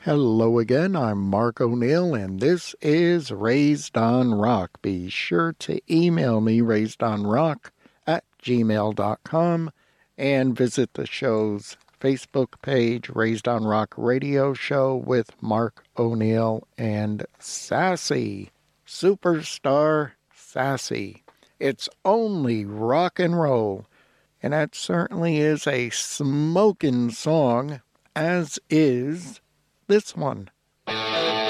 Hello again, I'm Mark O'Neill, and this is Raised on Rock. Be sure to email me, raisedonrock@gmail.com, and visit the show's Facebook page, Raised on Rock Radio Show with Mark O'Neill and Sassy, Superstar Sassy. It's only rock and roll, and that certainly is a smokin' song, as is this one.